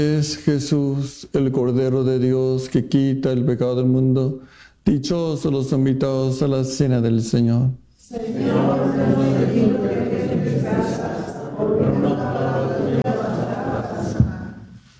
Es Jesús, el Cordero de Dios, que quita el pecado del mundo. Dichosos los invitados a la cena del Señor. Señor,